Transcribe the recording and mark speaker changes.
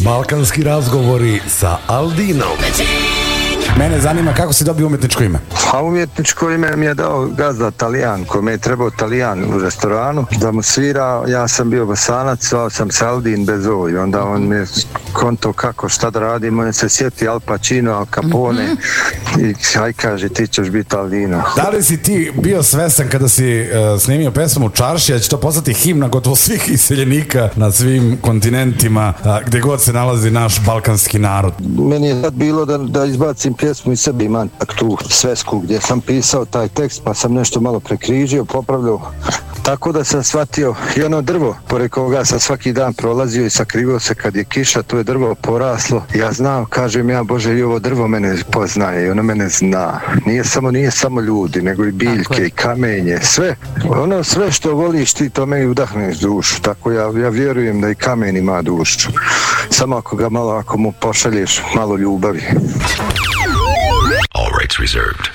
Speaker 1: Balkanski razgovori sa Aldinom.
Speaker 2: Mene zanima kako si dobio umjetničko ime.
Speaker 3: A umjetničko ime mi je dao gazda Talijan, kome je trebao Talijan u restoranu da mu svira. Ja sam bio Bosanac, zvao sam se Aldin bez O i onda on mi je konto kako, šta da radim, on se sjeti Al Pacino, Al Capone i aj kaže ti ćeš biti Aldino.
Speaker 2: Da li si ti bio svestan kada si snimio pesmu Čaršija, će to postati himna gotovo svih iseljenika na svim kontinentima gdje god se nalazi naš balkanski narod?
Speaker 3: Meni je sad bilo da izbacim pjesmu iz sebe, imam tu svesku gdje sam pisao taj tekst pa sam nešto malo prekrižio, popravljao. Tako da sam shvatio i ono drvo pored koga sam svaki dan prolazio i sakrivao se kad je kiša, to je drvo poraslo. Ja znam, kažem ja, Bože, i ovo drvo mene poznaje i ono mene zna. Nije samo ljudi, nego i biljke i kamenje, sve. Ono sve što voliš ti, to meni udahneš dušu. Tako ja vjerujem da i kamen ima dušu. Samo ako mu pošalješ malo ljubavi.
Speaker 4: All rights reserved.